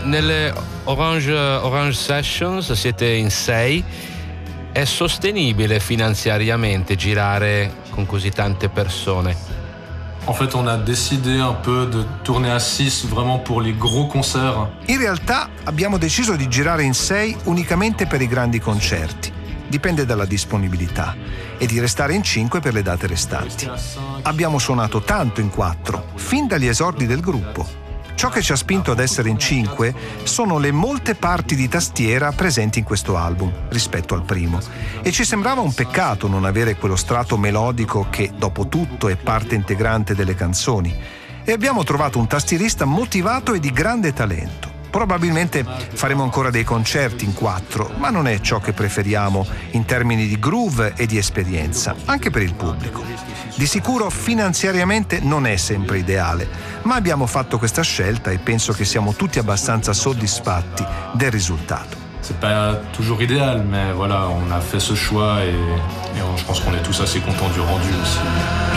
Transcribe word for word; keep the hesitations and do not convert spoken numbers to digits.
nelle Orange, Orange Sessions siete in sei. È sostenibile finanziariamente girare con così tante persone? En fait, on a décidé un peu de tourner à six vraiment pour les gros concerts. In realtà abbiamo deciso di girare in sei unicamente per i grandi concerti. Dipende dalla disponibilità. E di restare in cinque per le date restanti. Abbiamo suonato tanto in quattro, fin dagli esordi del gruppo. Ciò che ci ha spinto ad essere in cinque sono le molte parti di tastiera presenti in questo album rispetto al primo, e ci sembrava un peccato non avere quello strato melodico che dopo tutto è parte integrante delle canzoni, e abbiamo trovato un tastierista motivato e di grande talento. Probabilmente faremo ancora dei concerti in quattro, ma non è ciò che preferiamo in termini di groove e di esperienza, anche per il pubblico. Di sicuro finanziariamente non è sempre ideale, ma abbiamo fatto questa scelta e penso che siamo tutti abbastanza soddisfatti del risultato. C'est pas toujours idéal, mais voilà, on a fait ce choix et, et on, je pense qu'on est tous assez contents du rendu aussi.